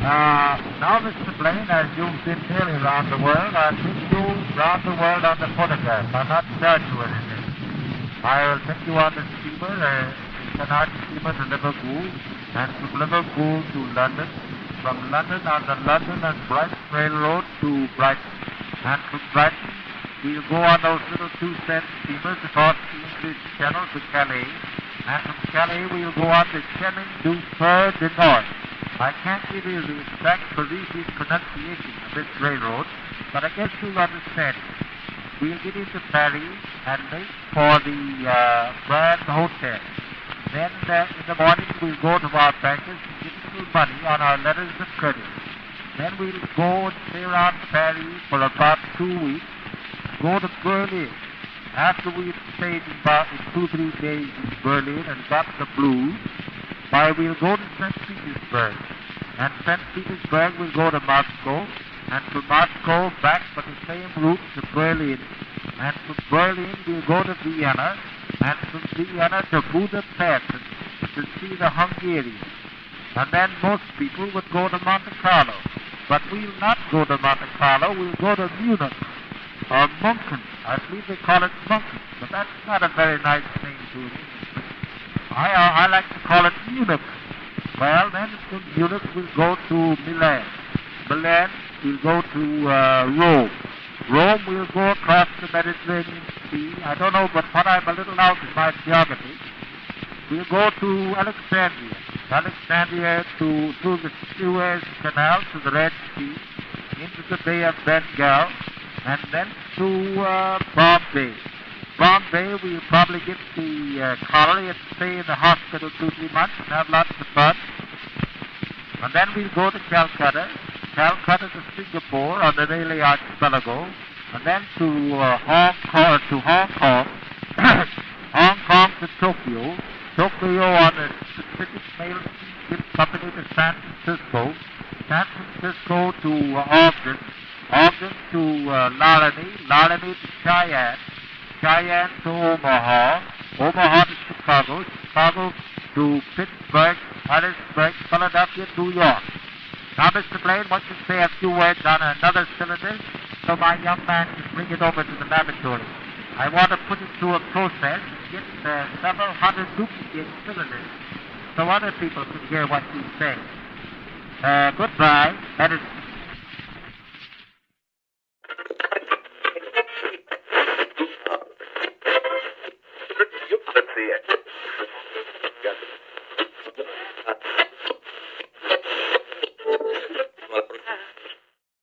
Now, Mr. Blaine, as you've been nearly around the world, I'll take you round the world on the photograph. I'll not charge you anything. I'll take you on the steamer, Cunard steamer to Liverpool, and from Liverpool to London. From London on the London and Brighton Railroad to Brighton. And from Brighton, we'll go on those little 2-cent steamers across the English Channel to Calais. And from Calais, we'll go on the Chemin du Fer du Nord. I can't give you the exact Parisian pronunciation of this railroad, but I guess you'll understand. We'll get into Paris and make for the Grand Hotel. Then in the morning we'll go to our bankers and get a little money on our letters of credit. Then we'll go and stay around Paris for about 2 weeks, go to Berlin. After we've stayed about 2-3 days in Berlin and got the blues, we'll go to St. Petersburg. And St. Petersburg we'll go to Moscow, and from Moscow back by the same route to Berlin. And from Berlin we'll go to Vienna, and from Vienna to Budapest to see the Hungarians. And then most people would go to Monte Carlo. But we'll not go to Monte Carlo, we'll go to Munich, or Munchen. I believe they call it Munchen, but that's not a very nice name to it. I like to call it Munich. Well, then from Munich we'll go to Milan. Milan we'll go to Rome. Rome we'll go across the Mediterranean Sea. I don't know, but when I'm a little out in my geography, we'll go to Alexandria. Alexandria through the Suez Canal to the Red Sea, into the Bay of Bengal, and then to Bombay. Bombay, we'll probably get the colony and stay in the hospital 2-3 months and have lots of fun. And then we'll go to Calcutta. Calcutta to Singapore on the Malay Archipelago. And then to Hong Kong, Hong Kong to Tokyo. Tokyo on the Pacific Mail Steamship Company to San Francisco. San Francisco to Ogden. Ogden to Laramie. Laramie to Cheyenne. Cheyenne to Omaha, Omaha to Chicago, Chicago to Pittsburgh, Harrisburg, Philadelphia, New York. Now, Mr. Blaine, why don't you say a few words on another cylinder so my young man can bring it over to the laboratory. I want to put it through a process and get several hundred duplicate cylinders so other people can hear what you say. Goodbye. That is